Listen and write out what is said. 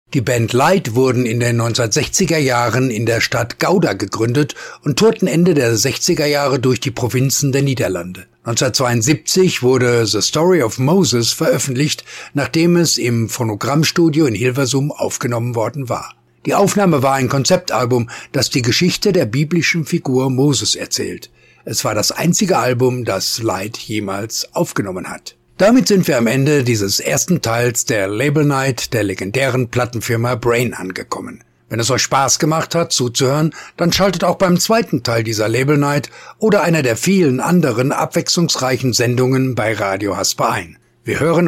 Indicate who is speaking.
Speaker 1: Die Band Light wurden in den 1960er Jahren in der Stadt Gouda gegründet und tourten Ende der 60er Jahre durch die Provinzen der Niederlande. 1972 wurde The Story of Moses veröffentlicht, nachdem es im Phonogrammstudio in Hilversum aufgenommen worden war. Die Aufnahme war ein Konzeptalbum, das die Geschichte der biblischen Figur Moses erzählt. Es war das einzige Album, das Light jemals aufgenommen hat. Damit sind wir am Ende dieses ersten Teils der Label Night der legendären Plattenfirma Brain angekommen. Wenn es euch Spaß gemacht hat, zuzuhören, dann schaltet auch beim zweiten Teil dieser Label Night oder einer der vielen anderen abwechslungsreichen Sendungen bei Radio Hasper ein. Wir hören